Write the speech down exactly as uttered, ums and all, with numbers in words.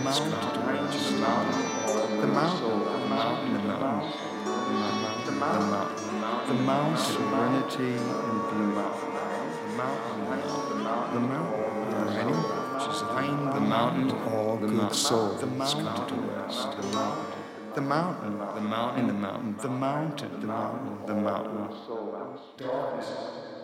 mountain, come to rest. the mountain, the mountain, The mountain, the mountain, the the mountain, mountain, the mountain, serenity and beauty. the mountain, the mountain. Are there any which is behind the mountain? All good souls come to rest. The mountain, The mountain, the mountain, the mountain, the mountain, the mountain. darkness.